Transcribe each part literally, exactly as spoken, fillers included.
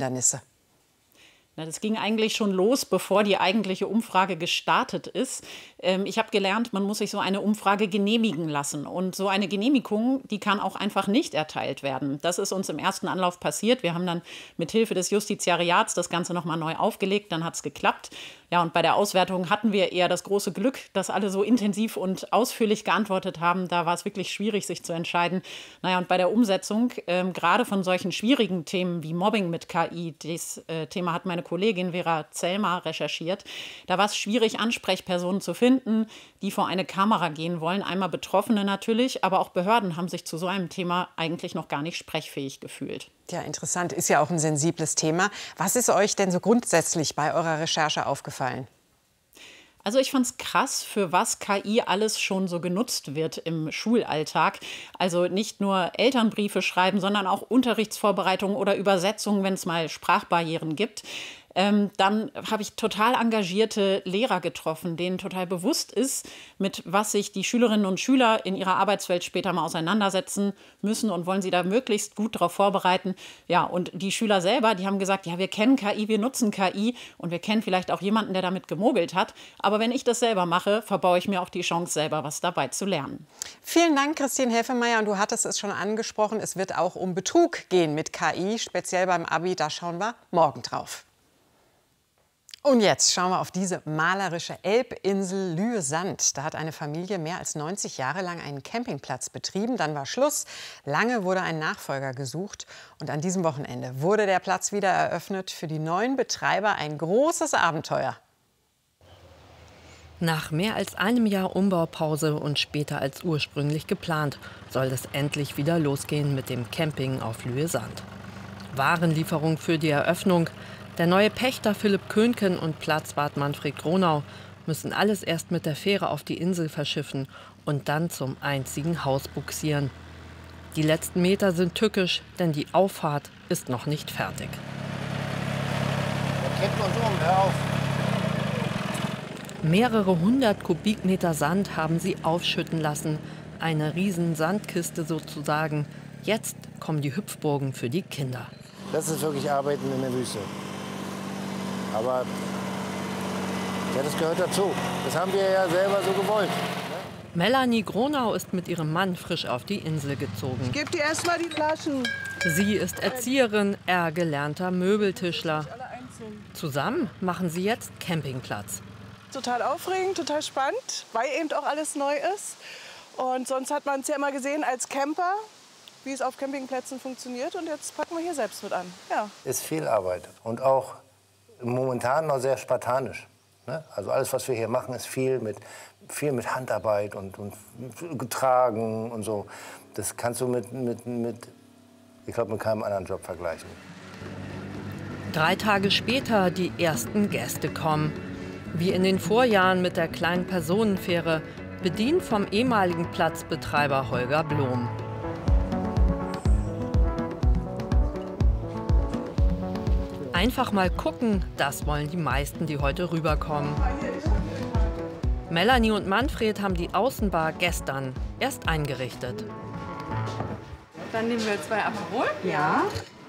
Hindernisse? Na, das ging eigentlich schon los, bevor die eigentliche Umfrage gestartet ist. Ähm, ich habe gelernt, man muss sich so eine Umfrage genehmigen lassen. Und so eine Genehmigung, die kann auch einfach nicht erteilt werden. Das ist uns im ersten Anlauf passiert. Wir haben dann mit Hilfe des Justiziariats das Ganze nochmal neu aufgelegt. Dann hat es geklappt. Ja, und bei der Auswertung hatten wir eher das große Glück, dass alle so intensiv und ausführlich geantwortet haben. Da war es wirklich schwierig, sich zu entscheiden. Naja, und bei der Umsetzung, ähm, gerade von solchen schwierigen Themen wie Mobbing mit K I, das äh, Thema hat meine Kollegin Vera Zellmer recherchiert, da war es schwierig, Ansprechpersonen zu finden, die vor eine Kamera gehen wollen. Einmal Betroffene natürlich, aber auch Behörden haben sich zu so einem Thema eigentlich noch gar nicht sprechfähig gefühlt. Ja, interessant. Ist ja auch ein sensibles Thema. Was ist euch denn so grundsätzlich bei eurer Recherche aufgefallen? Also ich fand es krass, für was K I alles schon so genutzt wird im Schulalltag. Also nicht nur Elternbriefe schreiben, sondern auch Unterrichtsvorbereitungen oder Übersetzungen, wenn es mal Sprachbarrieren gibt. Ähm, dann habe ich total engagierte Lehrer getroffen, denen total bewusst ist, mit was sich die Schülerinnen und Schüler in ihrer Arbeitswelt später mal auseinandersetzen müssen und wollen sie da möglichst gut darauf vorbereiten. Ja, und die Schüler selber, die haben gesagt, ja, wir kennen K I, wir nutzen K I und wir kennen vielleicht auch jemanden, der damit gemogelt hat. Aber wenn ich das selber mache, verbaue ich mir auch die Chance, selber was dabei zu lernen. Vielen Dank, Christine Helfemeier. Und du hattest es schon angesprochen, es wird auch um Betrug gehen mit K I, speziell beim Abi. Da schauen wir morgen drauf. Und jetzt schauen wir auf diese malerische Elbinsel Lühe-Sand. Da hat eine Familie mehr als neunzig Jahre lang einen Campingplatz betrieben. Dann war Schluss. Lange wurde ein Nachfolger gesucht. Und an diesem Wochenende wurde der Platz wieder eröffnet. Für die neuen Betreiber ein großes Abenteuer. Nach mehr als einem Jahr Umbaupause und später als ursprünglich geplant, soll es endlich wieder losgehen mit dem Camping auf Lühe-Sand. Warenlieferung für die Eröffnung. Der neue Pächter Philipp Köhnken und Platzwart Manfred Gronau müssen alles erst mit der Fähre auf die Insel verschiffen und dann zum einzigen Haus bugsieren. Die letzten Meter sind tückisch, denn die Auffahrt ist noch nicht fertig. Wir kippen uns um, hör auf. Mehrere hundert Kubikmeter Sand haben sie aufschütten lassen. Eine riesen Sandkiste sozusagen. Jetzt kommen die Hüpfburgen für die Kinder. Das ist wirklich Arbeiten in der Wüste. Aber ja, das gehört dazu. Das haben wir ja selber so gewollt. Melanie Gronau ist mit ihrem Mann frisch auf die Insel gezogen. Gib dir erst mal die Flaschen. Sie ist Erzieherin, er gelernter Möbeltischler. Zusammen machen sie jetzt Campingplatz. Total aufregend, total spannend, weil eben auch alles neu ist. Und sonst hat man es ja immer gesehen als Camper, wie es auf Campingplätzen funktioniert. Und jetzt packen wir hier selbst mit an. Ja. Ist viel Arbeit und auch momentan noch sehr spartanisch. Ne? Also alles, was wir hier machen, ist viel mit, viel mit Handarbeit und, und getragen und so. Das kannst du mit, mit, mit ich glaube, mit keinem anderen Job vergleichen. Drei Tage später die ersten Gäste kommen. Wie in den Vorjahren mit der kleinen Personenfähre, bedient vom ehemaligen Platzbetreiber Holger Blom. Einfach mal gucken, das wollen die meisten, die heute rüberkommen. Melanie und Manfred haben die Außenbar gestern erst eingerichtet. Dann nehmen wir zwei Aperol. Ja.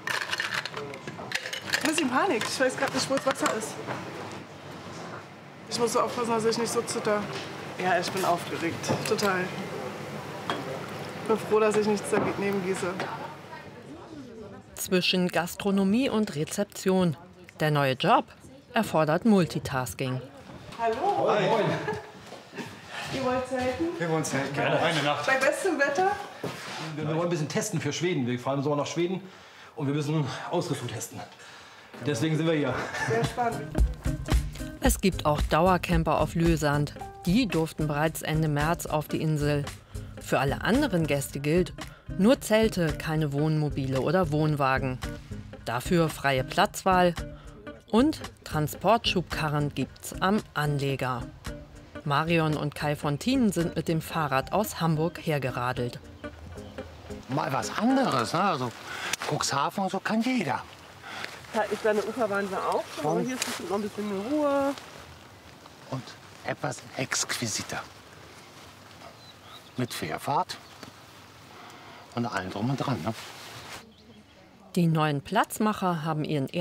Ein bisschen Panik. Ich weiß gerade nicht, wo das Wasser ist. Ich muss so aufpassen, dass ich nicht so zitter. Ja, ich bin aufgeregt. Total. Ich bin froh, dass ich nichts daneben gieße. Zwischen Gastronomie und Rezeption. Der neue Job erfordert Multitasking. Hallo. Hi. Moin. Ihr wollt zelten? Wir wollen zelten. Gerne. Eine Nacht. Bei bestem Wetter? Wir, wir wollen ein bisschen testen für Schweden. Wir fahren im Sommer nach Schweden und wir müssen Ausrüstung testen. Deswegen sind wir hier. Sehr spannend. Es gibt auch Dauercamper auf Lühe-Sand. Die durften bereits Ende März auf die Insel. Für alle anderen Gäste gilt, nur Zelte, keine Wohnmobile oder Wohnwagen. Dafür freie Platzwahl und Transportschubkarren gibt's am Anleger. Marion und Kai Fontin sind mit dem Fahrrad aus Hamburg hergeradelt. Mal was anderes, ne? Also Cuxhaven und so kann jeder. Deine Ufer waren wir auch, aber hier ist bestimmt noch ein bisschen mehr Ruhe. Und etwas exquisiter. Mit Fährfahrt und allem drum und dran. Ne? Die neuen Platzmacher haben ihren